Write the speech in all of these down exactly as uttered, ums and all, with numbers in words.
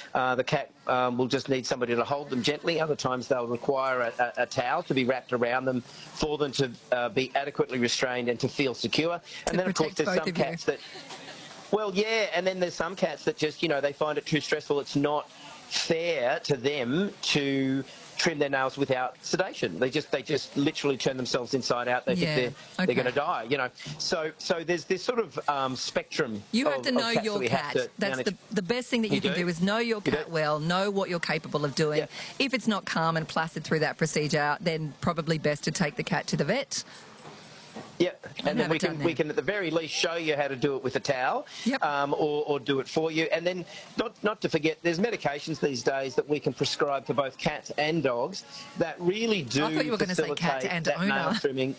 uh, the cat um, will just need somebody to hold them gently. Other times they'll require a, a, a towel to be wrapped around them for them to uh, be adequately restrained and to feel secure. And to then, of course, there's some cats that... Well, yeah, and then there's some cats that just, you know, they find it too stressful. It's not fair to them to trim their nails without sedation. They just they just literally turn themselves inside out. They yeah. think they're, okay. they're going to die, you know. So so there's this sort of um, spectrum. You have of, to know your cat. That's manage. the, the best thing that you, you can do? do is know your cat well, know what you're capable of doing. Yeah. If it's not calm and placid through that procedure, then probably best to take the cat to the vet. Yeah, and then we can then. we can at the very least show you how to do it with a towel, yep. um, or, or do it for you. And then not not to forget, there's medications these days that we can prescribe for both cats and dogs that really do I thought you were going to say cat facilitate and that owner. nail trimming.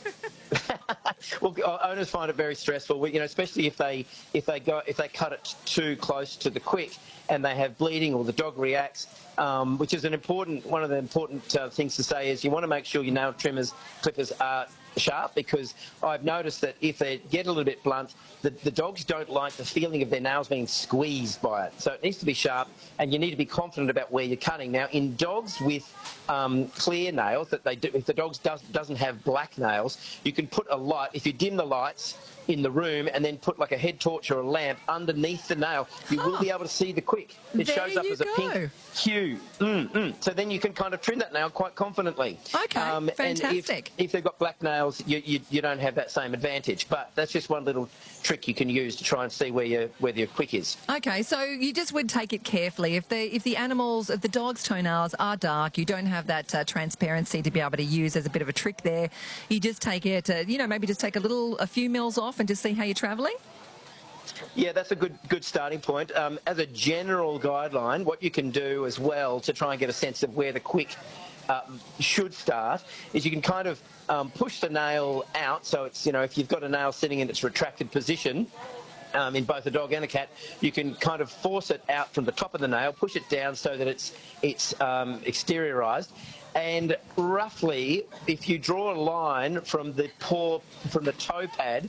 Well, owners find it very stressful. We, you know, especially if they if they go if they cut it too close to the quick and they have bleeding or the dog reacts, um, which is an important one of the important uh, things to say is you want to make sure your nail trimmers clippers are sharp, because I've noticed that if they get a little bit blunt, the, the dogs don't like the feeling of their nails being squeezed by it. So it needs to be sharp, and you need to be confident about where you're cutting. Now, in dogs with um, clear nails, that they do, if the dog does, doesn't have black nails, you can put a light, if you dim the lights in the room and then put like a head torch or a lamp underneath the nail, you oh, will be able to see the quick. It there shows up as a go. pink hue. Mm, mm. So then you can kind of trim that nail quite confidently. Okay, um, fantastic. And if, if they've got black nails, you, you, you don't have that same advantage. But that's just one little trick you can use to try and see where your where your quick is. Okay, so you just would take it carefully. If the if the animals, if the dog's toenails are dark, you don't have that uh, transparency to be able to use as a bit of a trick there. You just take it, uh, you know, maybe just take a little, a few mils off and just see how you're travelling. Yeah, that's a good good starting point. Um, as a general guideline, what you can do as well to try and get a sense of where the quick uh, should start is you can kind of um, push the nail out. So it's, you know, if you've got a nail sitting in its retracted position, Um, in both a dog and a cat, you can kind of force it out from the top of the nail, push it down so that it's it's um, exteriorized, and roughly, if you draw a line from the paw, from the toe pad,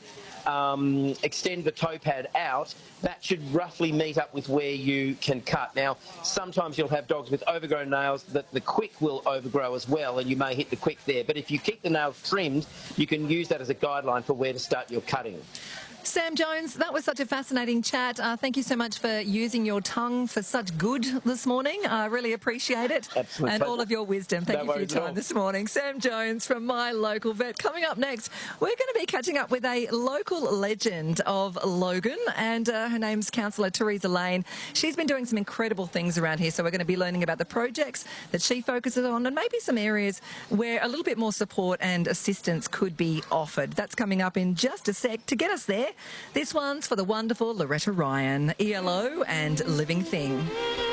um, extend the toe pad out, that should roughly meet up with where you can cut. Now, sometimes you'll have dogs with overgrown nails that the quick will overgrow as well, and you may hit the quick there. But if you keep the nails trimmed, you can use that as a guideline for where to start your cutting. Sam Jones, that was such a fascinating chat. Uh, thank you so much for using your tongue for such good this morning. I really appreciate it. Absolute and pleasure. all of your wisdom. Thank No you for your worries at all. time this morning. Sam Jones from My Local Vet. Coming up next, we're going to be catching up with a local legend of Logan, and uh, her name's Councillor Teresa Lane. She's been doing some incredible things around here, so we're going to be learning about the projects that she focuses on and maybe some areas where a little bit more support and assistance could be offered. That's coming up in just a sec. To get us there, this one's for the wonderful Loretta Ryan, E L O and Living Thing.